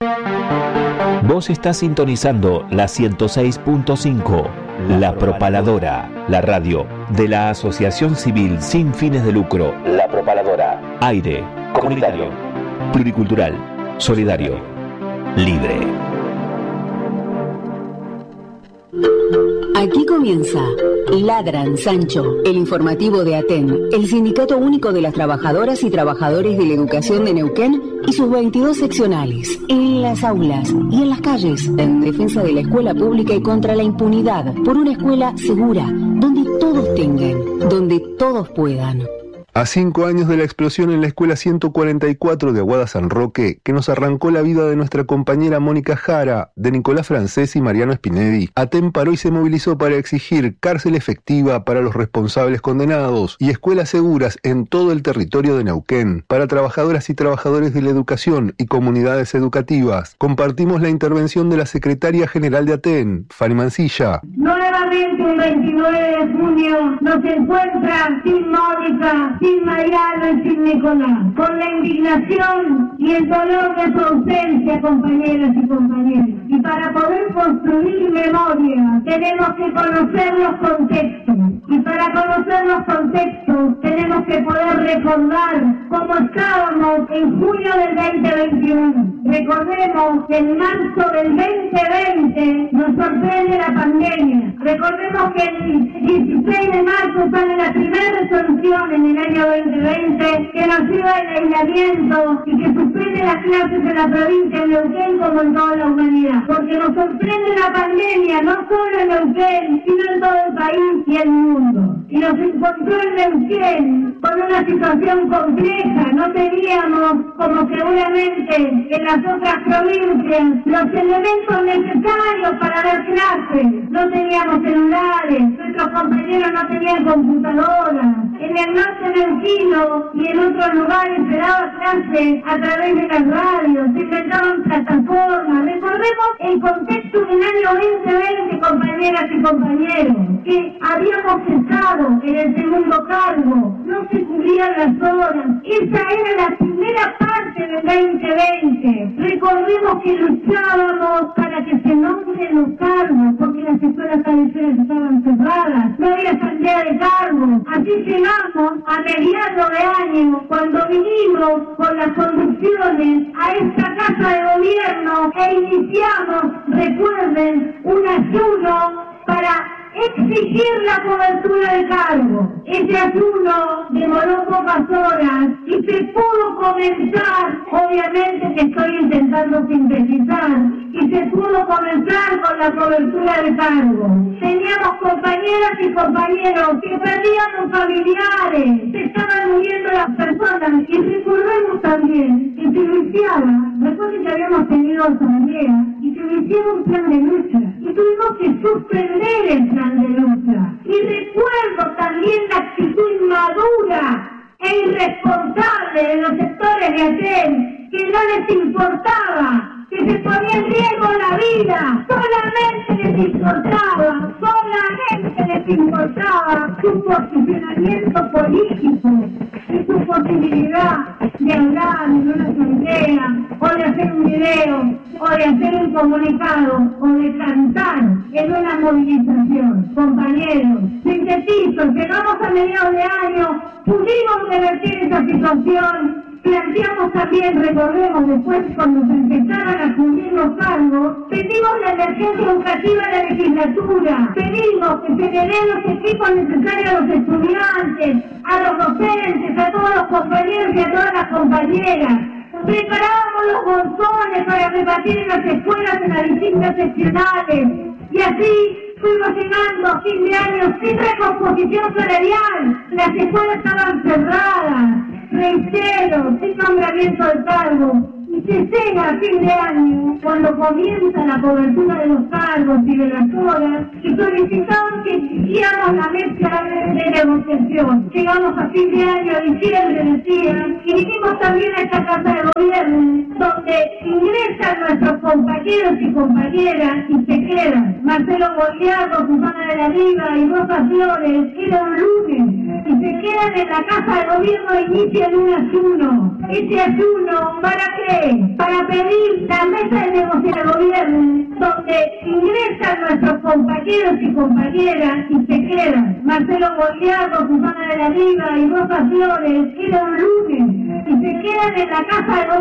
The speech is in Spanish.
Vos estás sintonizando la 106.5, La Propaladora, la radio de la Asociación Civil Sin Fines de Lucro. La Propaladora. Aire, comunitario, pluricultural, solidario, libre. Aquí comienza Ladran Sancho, el informativo de ATEN, el Sindicato Único de las Trabajadoras y Trabajadores de la Educación de Neuquén y sus 22 seccionales, en las aulas y en las calles, en defensa de la escuela pública y contra la impunidad, por una escuela segura, donde todos tengan, donde todos puedan. A 5 años de la explosión en la escuela 144 de Aguada San Roque, que nos arrancó la vida de nuestra compañera Mónica Jara, de Nicolás Francés y Mariano Spinelli, ATEN paró y se movilizó para exigir cárcel efectiva para los responsables condenados y escuelas seguras en todo el territorio de Neuquén, para trabajadoras y trabajadores de la educación y comunidades educativas. Compartimos la intervención de la secretaria general de ATEN, Fanny Mancilla. Nuevamente el 29 de junio nos encuentra sin Mónica, sin Mariano y sin Nicolás, con la indignación y el dolor de su ausencia, compañeras y compañeros. Y para poder construir memoria tenemos que conocer los contextos. Y para conocer los contextos tenemos que poder recordar cómo estábamos en junio del 2021. Recordemos que en marzo del 2020 nos sorprende la pandemia. Recordemos que el 16 de marzo sale la primera resolución en el año 2020 que nos lleva al aislamiento y que suspende las clases en la provincia de Neuquén como en toda la humanidad. Porque nos sorprende la pandemia, no solo en Neuquén, sino en todo el país y el mundo. Y nos encontró en Neuquén con una situación compleja. No teníamos, como seguramente en las otras provincias, los elementos necesarios para dar clases. No teníamos celulares, nuestros compañeros no tenían computadoras. En el norte neuquino y en otros lugares se daba clase a través de las radios, se inventaban plataformas. Recordemos el contexto del año 2020, compañeras y compañeros, que habíamos cesado en el segundo cargo, no se cubrían las horas. Esa era la primera parte del 2020. Recordemos que luchábamos para que se nombren los cargos, porque las escuelas cabeceras estaban cerradas, no había salida de cargos. Así llegamos a mediados de año, cuando vinimos con las conducciones a esta casa de gobierno e iniciamos, recuerden, un ayuno para exigir la cobertura de cargo. Ese ayuno demoró pocas horas y se pudo comenzar, obviamente que estoy intentando sintetizar, y se pudo comenzar con la cobertura de cargo. Teníamos compañeras y compañeros que perdían sus familiares, se estaban muriendo las personas, y recordemos también que se iniciaba, recuerden que habíamos tenido asamblea, y se iniciaba un plan de lucha, y tuvimos que suspender el plan de lucha. Y recuerdo también la actitud inmadura e irresponsable de los sectores de ATEN, que no les importaba, que se ponía en riesgo la vida, solamente les importaba su posicionamiento político y su posibilidad de hablar en una asamblea, o de hacer un video, o de hacer un comunicado, o de cantar en una movilización. Compañeros, sintetizo, llegamos a mediados de año, pudimos revertir esa situación. Planteamos también, recordemos después cuando se empezaron a cubrir los cargos, pedimos la emergencia educativa de la legislatura, pedimos que se le den los equipos necesarios a los estudiantes, a los docentes, a todos los compañeros y a todas las compañeras. Preparábamos los bolsones para repartir en las escuelas en las distintas seccionales, y así fuimos llegando a fin de año sin recomposición salarial. Las escuelas estaban cerradas, reitero, sin nombramiento de cargo. Y se llega a fin de año, cuando comienza la cobertura de los cargos y de las horas, y solicitaban que exigiéramos la mesa de negociación. Llegamos a fin de año, diciembre, decían, y vinimos también a esta casa de gobierno, donde ingresan nuestros compañeros y compañeras y se quedan. Marcelo Goliardo, Susana de la Riva y Rosa Flores, era un lunes, y se quedan en la casa de gobierno inician un ayuno. Ese ayuno, ¿para qué? Para pedir la mesa de negociación del gobierno, donde ingresan nuestros compañeros y compañeras y se quedan. Marcelo Goliardo, Susana de la Riva y Rosa Flores, era un lunes, y se quedan en la casa de gobierno.